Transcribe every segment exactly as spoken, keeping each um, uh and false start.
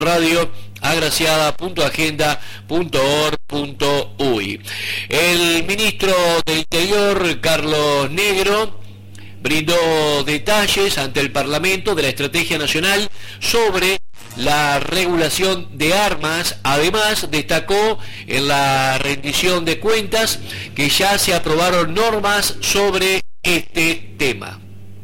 radio agraciada punto agenda punto org punto uy. El ministro del Interior, Carlos Negro, brindó detalles ante el Parlamento de la Estrategia Nacional sobre la regulación de armas. Además, destacó en la rendición de cuentas que ya se aprobaron normas sobre este tema.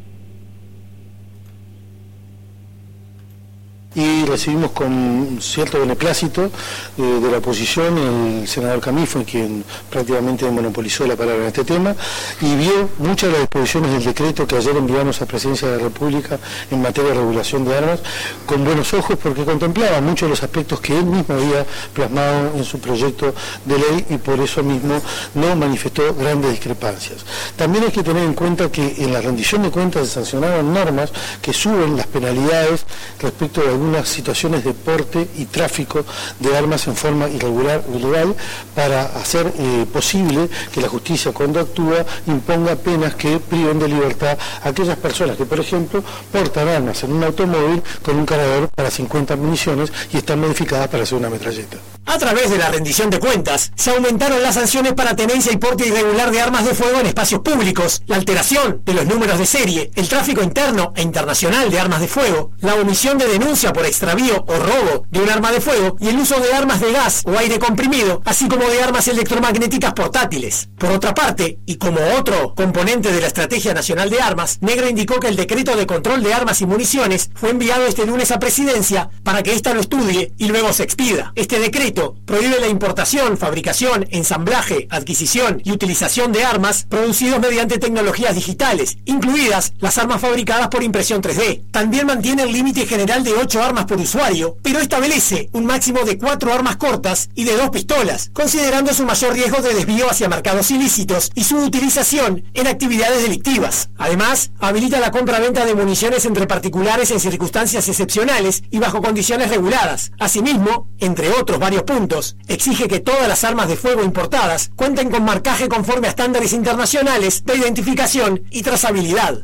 Y recibimos con cierto beneplácito eh, de la oposición el senador Camí, fue quien prácticamente monopolizó la palabra en este tema, y vio muchas de las disposiciones del decreto que ayer enviamos a Presidencia de la República en materia de regulación de armas con buenos ojos, porque contemplaba muchos de los aspectos que él mismo había plasmado en su proyecto de ley y por eso mismo no manifestó grandes discrepancias. También hay que tener en cuenta que en la rendición de cuentas se sancionaron normas que suben las penalidades respecto de algunas situaciones de porte y tráfico de armas en forma irregular o ilegal para hacer eh, posible que la justicia, cuando actúa, imponga penas que priven de libertad a aquellas personas que, por ejemplo, portan armas en un automóvil con un cargador para cincuenta municiones y están modificadas para hacer una metralleta. A través de la rendición de cuentas, se aumentaron las sanciones para tenencia y porte irregular de armas de fuego en espacios públicos, la alteración de los números de serie, el tráfico interno e internacional de armas de fuego, la omisión de denuncia por extravío o robo de un arma de fuego y el uso de armas de gas o aire comprimido, así como de armas electromagnéticas portátiles. Por otra parte, y como otro componente de la Estrategia Nacional de Armas, Negro indicó que el decreto de control de armas y municiones fue enviado este lunes a Presidencia para que ésta lo estudie y luego se expida. Este decreto prohíbe la importación, fabricación, ensamblaje, adquisición y utilización de armas producidos mediante tecnologías digitales, incluidas las armas fabricadas por impresión tres D. También mantiene el límite general de ocho armas por usuario, pero establece un máximo de cuatro armas cortas y de dos pistolas, considerando su mayor riesgo de desvío hacia mercados ilícitos y su utilización en actividades delictivas. Además, habilita la compra-venta de municiones entre particulares en circunstancias excepcionales y bajo condiciones reguladas. Asimismo, entre otros varios puntos, exige que todas las armas de fuego importadas cuenten con marcaje conforme a estándares internacionales de identificación y trazabilidad.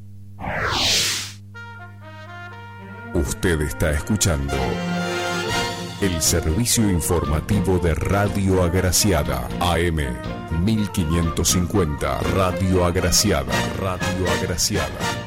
Usted está escuchando el servicio informativo de Radio Agraciada, A M mil quinientos cincuenta, Radio Agraciada, Radio Agraciada.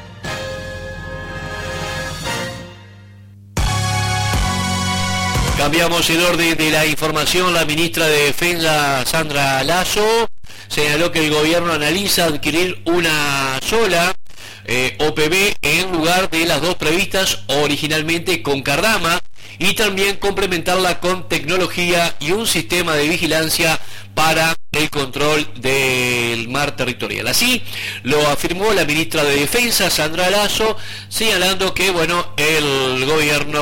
Cambiamos el orden de la información. La ministra de Defensa, Sandra Lasso, señaló que el gobierno analiza adquirir una sola eh, O P B en lugar de las dos previstas originalmente con Cardama, y también complementarla con tecnología y un sistema de vigilancia para el control del mar territorial. Así lo afirmó la ministra de Defensa, Sandra Lasso, señalando que bueno, el gobierno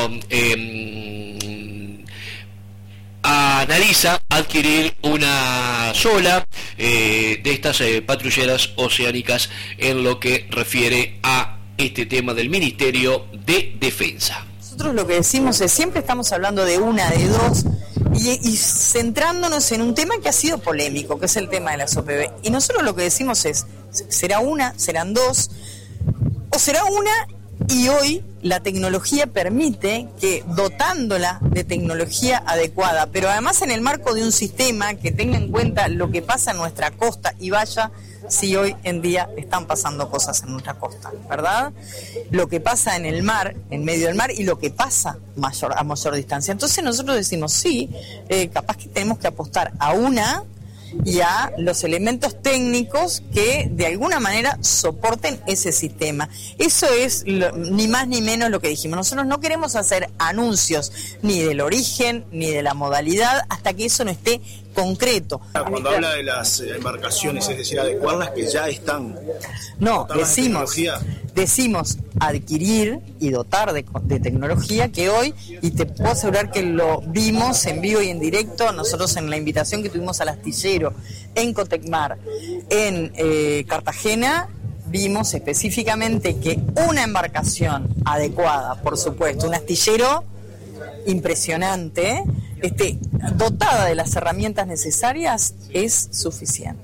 eh, analiza adquirir una sola eh, de estas eh, patrulleras oceánicas en lo que refiere a este tema del Ministerio de Defensa. Nosotros lo que decimos es, siempre estamos hablando de una, de dos, y, y centrándonos en un tema que ha sido polémico, que es el tema de las O P B. Y nosotros lo que decimos es, será una, serán dos, o será una, y hoy la tecnología permite que, dotándola de tecnología adecuada, pero además en el marco de un sistema que tenga en cuenta lo que pasa en nuestra costa y vaya, si hoy en día están pasando cosas en nuestra costa, ¿verdad? Lo que pasa en el mar, en medio del mar, y lo que pasa mayor, a mayor distancia. Entonces nosotros decimos, sí, eh, capaz que tenemos que apostar a una y a los elementos técnicos que de alguna manera soporten ese sistema. Eso es lo, ni más ni menos lo que dijimos. Nosotros no queremos hacer anuncios ni del origen ni de la modalidad hasta que eso no esté concreto. Cuando habla de las embarcaciones, es decir, adecuarlas que ya están. No, decimos, de decimos adquirir y dotar de, de tecnología que hoy, y te puedo asegurar que lo vimos en vivo y en directo, nosotros en la invitación que tuvimos al astillero en Cotecmar, en eh, Cartagena, vimos específicamente que una embarcación adecuada, por supuesto, un astillero impresionante, este, dotada de las herramientas necesarias, es suficiente.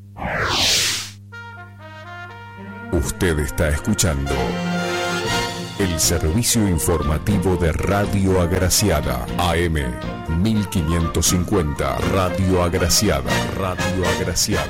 Usted está escuchando El servicio informativo de Radio Agraciada, A M mil quinientos cincuenta, Radio Agraciada, Radio Agraciada.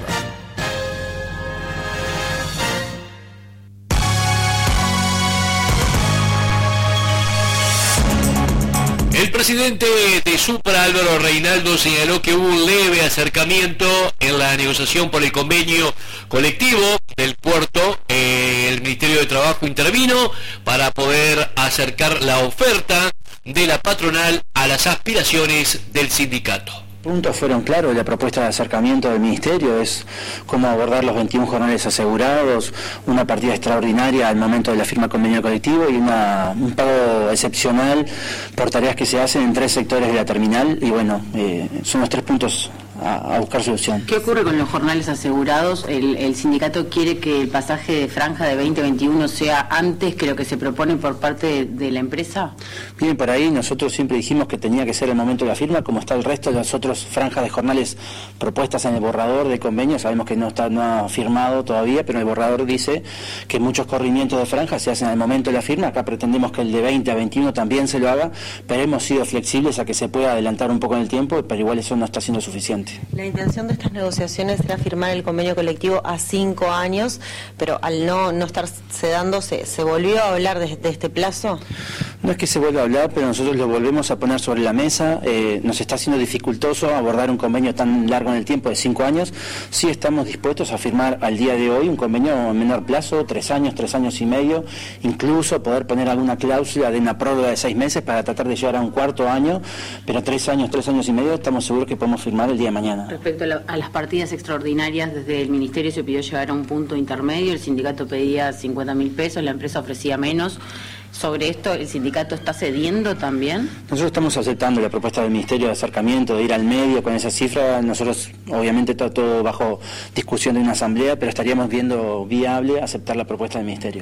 El presidente de Supra, Álvaro Reinaldo, señaló que hubo un leve acercamiento en la negociación por el convenio colectivo del puerto. Eh, el Ministerio de Trabajo intervino para poder acercar la oferta de la patronal a las aspiraciones del sindicato. Puntos fueron claros. La propuesta de acercamiento del Ministerio es cómo abordar los veintiún jornales asegurados, una partida extraordinaria al momento de la firma del convenio colectivo y una, un pago excepcional por tareas que se hacen en tres sectores de la terminal. Y bueno, eh, son los tres puntos a, a buscar solución. ¿Qué ocurre con los jornales asegurados? El, el sindicato quiere que el pasaje de franja de veinte veintiuno sea antes que lo que se propone por parte de, de la empresa. Bien, por ahí nosotros siempre dijimos que tenía que ser el momento de la firma, como está el resto de las otras franjas de jornales propuestas en el borrador de convenio. Sabemos que no está no ha firmado todavía, pero el borrador dice que muchos corrimientos de franjas se hacen al momento de la firma. Acá pretendemos que el de veinte a veintiuno también se lo haga, pero hemos sido flexibles a que se pueda adelantar un poco en el tiempo, pero igual eso no está siendo suficiente. La intención de estas negociaciones era firmar el convenio colectivo a cinco años, pero al no, no estarse dando, ¿se, ¿se volvió a hablar de, de este plazo? No es que se vuelva a hablar, pero nosotros lo volvemos a poner sobre la mesa. Eh, nos está siendo dificultoso abordar un convenio tan largo en el tiempo de cinco años. Sí estamos dispuestos a firmar al día de hoy un convenio a menor plazo, tres años, tres años y medio, incluso poder poner alguna cláusula de una prórroga de seis meses para tratar de llegar a un cuarto año, pero tres años, tres años y medio estamos seguros que podemos firmar el día de mañana. Respecto a, la, a las partidas extraordinarias, desde el Ministerio se pidió llegar a un punto intermedio, el sindicato pedía cincuenta mil pesos, la empresa ofrecía menos. Sobre esto, ¿el sindicato está cediendo también? Nosotros estamos aceptando la propuesta del Ministerio de acercamiento, de ir al medio con esa cifra. Nosotros, obviamente, está todo bajo discusión de una asamblea, pero estaríamos viendo viable aceptar la propuesta del Ministerio.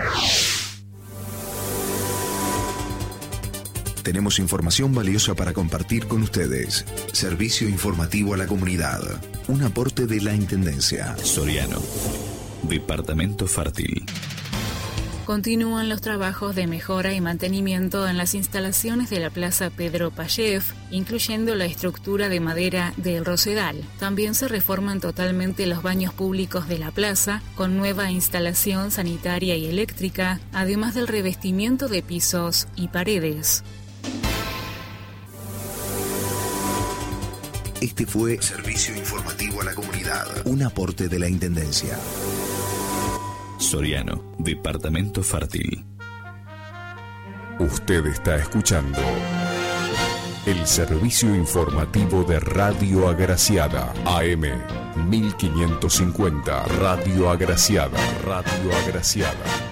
Tenemos información valiosa para compartir con ustedes. Servicio informativo a la comunidad. Un aporte de la Intendencia. Soriano. Departamento Fértil. Continúan los trabajos de mejora y mantenimiento en las instalaciones de la Plaza Pedro Payev, incluyendo la estructura de madera del Rosedal. También se reforman totalmente los baños públicos de la plaza, con nueva instalación sanitaria y eléctrica, además del revestimiento de pisos y paredes. Este fue Servicio Informativo a la Comunidad, un aporte de la Intendencia. Soriano, Departamento Fértil. Usted está escuchando el servicio informativo de Radio Agraciada, A M mil quinientos cincuenta, Radio Agraciada, Radio Agraciada.